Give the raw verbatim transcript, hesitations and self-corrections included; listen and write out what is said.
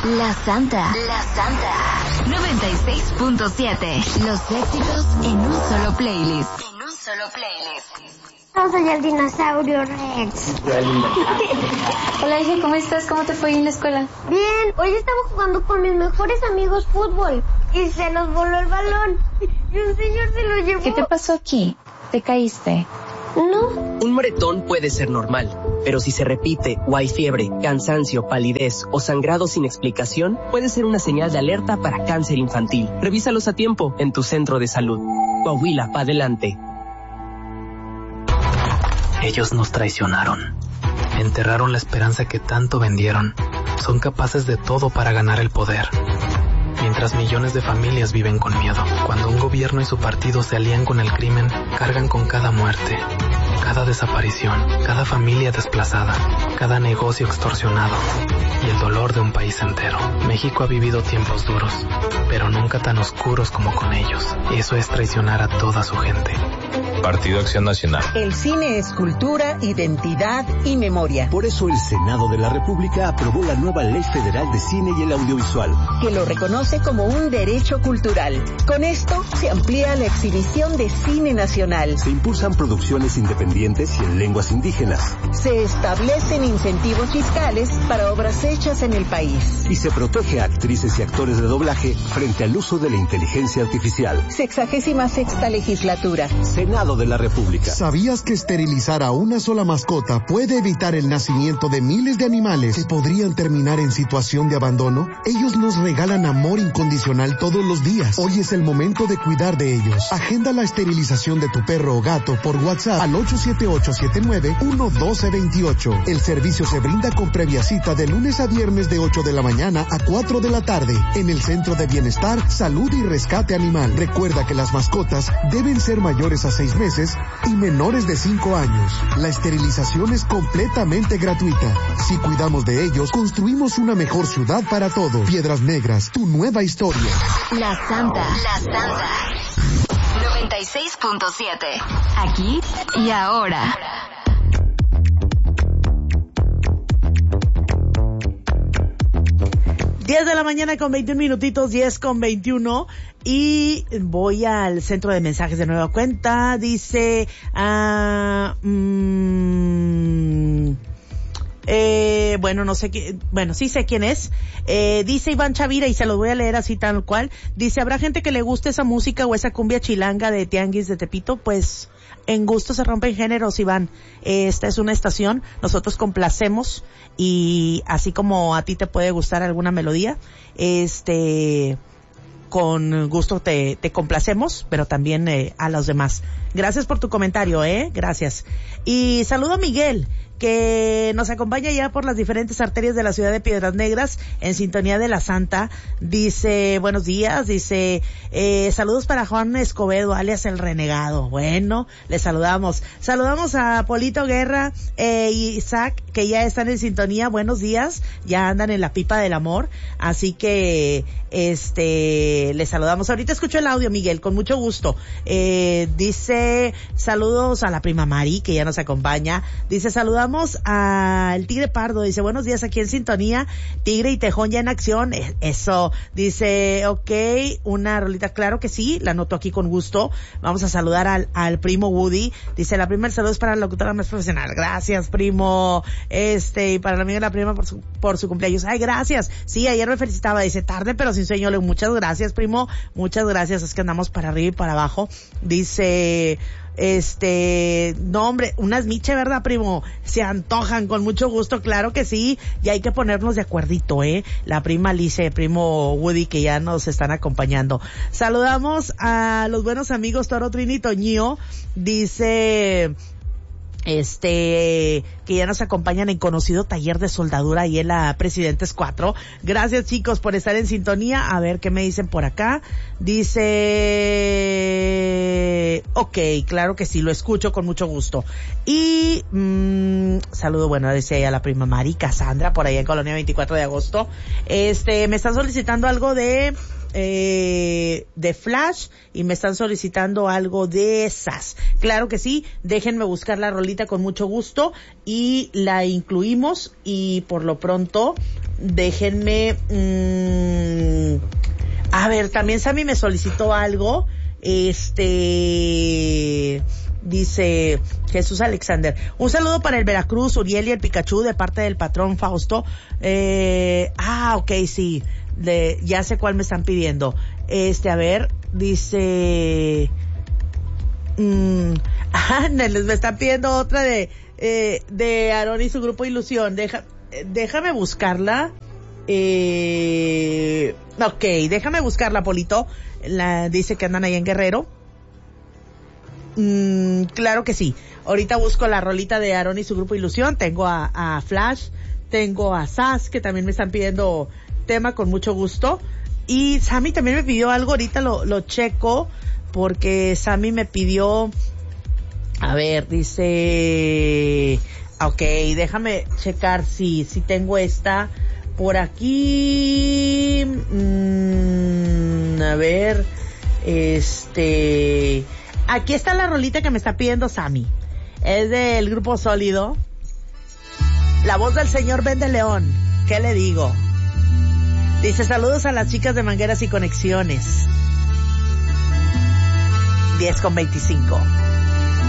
La Santa. La Santa. noventa y seis punto siete. Los éxitos en un solo playlist. En un solo playlist. Yo soy el dinosaurio Rex. Hola, hija, ¿cómo estás? ¿Cómo te fue en la escuela? Bien, hoy estaba jugando con mis mejores amigos fútbol y se nos voló el balón y un señor se lo llevó. ¿Qué te pasó aquí? ¿Te caíste? No. Un moretón puede ser normal, pero si se repite o hay fiebre, cansancio, palidez o sangrado sin explicación, puede ser una señal de alerta para cáncer infantil. Revísalos a tiempo en tu centro de salud. Coahuila, pa' adelante. Ellos nos traicionaron. Enterraron la esperanza que tanto vendieron. Son capaces de todo para ganar el poder. Mientras millones de familias viven con miedo. Cuando un gobierno y su partido se alían con el crimen, cargan con cada muerte, cada desaparición, cada familia desplazada, cada negocio extorsionado y el dolor de un país entero. México ha vivido tiempos duros, pero nunca tan oscuros como con ellos. Eso es traicionar a toda su gente. Partido Acción Nacional. El cine es cultura, identidad y memoria. Por eso el Senado de la República aprobó la nueva Ley Federal de Cine y el Audiovisual, que lo reconoce como un derecho cultural. Con esto se amplía la exhibición de cine nacional. Se impulsan producciones independientes y en lenguas indígenas. Se establecen incentivos fiscales para obras hechas en el país. Y se protege a actrices y actores de doblaje frente al uso de la inteligencia artificial. Sexagésima sexta legislatura. Senado de la República. ¿Sabías que esterilizar a una sola mascota puede evitar el nacimiento de miles de animales que podrían terminar en situación de abandono? Ellos nos regalan amor incondicional todos los días. Hoy es el momento de cuidar de ellos. Agenda la esterilización de tu perro o gato por WhatsApp al ocho siete ocho siete nueve uno uno dos dos ocho. El servicio se brinda con previa cita de lunes a viernes de ocho de la mañana a cuatro de la tarde en el Centro de Bienestar, Salud y Rescate Animal. Recuerda que las mascotas deben ser mayores a seis meses y menores de cinco años. La esterilización es completamente gratuita. Si cuidamos de ellos, construimos una mejor ciudad para todos. Piedras Negras, tu nueva historia. La Santa. La Santa. noventa y seis punto siete. Aquí y ahora. diez de la mañana con veintiún minutitos, diez con veintiuno, y voy al centro de mensajes de nueva cuenta. Dice, ah, mmm, eh, bueno, no sé qué, bueno, sí sé quién es. Eh, dice Iván Chavira, y se los voy a leer así tal cual. Dice, ¿habrá gente que le guste esa música o esa cumbia chilanga de Tianguis de Tepito? Pues, en gusto se rompen géneros, Iván. Esta es una estación, nosotros complacemos, y así como a ti te puede gustar alguna melodía, este, con gusto te, te complacemos, pero también eh, a los demás. Gracias por tu comentario, eh, gracias. Y saludo a Miguel, que nos acompaña ya por las diferentes arterias de la ciudad de Piedras Negras, en sintonía de la Santa. Dice, buenos días, dice, eh, saludos para Juan Escobedo, alias El Renegado. Bueno, le saludamos. Saludamos a Polito Guerra eh, y Isaac, que ya están en sintonía. Buenos días, ya andan en la pipa del amor, así que, este, les saludamos. Ahorita escucho el audio, Miguel, con mucho gusto. Eh, dice, saludos a la prima Mari, que ya nos acompaña. Dice, saludamos al Tigre Pardo, dice, buenos días, aquí en sintonía, Tigre y Tejón ya en acción. Eso, dice, ok, una rolita, claro que sí, la anoto aquí con gusto. Vamos a saludar al, al primo Woody. Dice, la prima, el saludo es para la locutora más profesional. Gracias, primo. Este, y para la amiga de la prima por su, por su cumpleaños. Ay, gracias. Sí, ayer me felicitaba, dice, tarde pero sin sueño. Le muchas gracias, primo, muchas gracias, es que andamos para arriba y para abajo. Dice, este, no hombre, unas miche, ¿verdad, primo? Se antojan con mucho gusto, claro que sí, y hay que ponernos de acuerdito, eh, la prima Alice, primo Woody, que ya nos están acompañando. Saludamos a los buenos amigos Toro Trini Toñío, dice, este, que ya nos acompañan en conocido taller de soldadura y en la Presidentes cuatro. Gracias, chicos, por estar en sintonía. A ver qué me dicen por acá. Dice, ok, claro que sí, lo escucho con mucho gusto. Y mmm, saludo, bueno, dice a la prima Mari Cassandra por ahí en Colonia veinticuatro de agosto. Este, me están solicitando algo de eh, de Flash y me están solicitando algo de esas. Claro que sí, déjenme buscar la rolita con mucho gusto y la incluimos, y por lo pronto déjenme, mmm, a ver, también Sammy me solicitó algo, este, dice Jesús Alexander, un saludo para el Veracruz, Uriel y el Pikachu de parte del patrón Fausto. Eh, ah, ok, sí, de, ya sé cuál me están pidiendo. Este, a ver, dice, mmm, ah, les me están pidiendo otra de, eh, de Aarón y su grupo Ilusión. Deja, déjame buscarla. Eh, ok, déjame buscarla, Polito. La, dice que andan ahí en Guerrero. Mm, claro que sí. Ahorita busco la rolita de Aarón y su grupo Ilusión. Tengo a, a Flash, tengo a Sas, que también me están pidiendo tema con mucho gusto. Y Sammy también me pidió algo, ahorita lo, lo checo, porque Sammy me pidió, a ver, dice, ok, déjame checar si, si tengo esta por aquí, mm, a ver, este, aquí está la rolita que me está pidiendo Sammy, es del grupo Sólido, la voz del señor Ben de León, ¿qué le digo? Dice, saludos a las chicas de Mangueras y Conexiones. diez con veinticinco.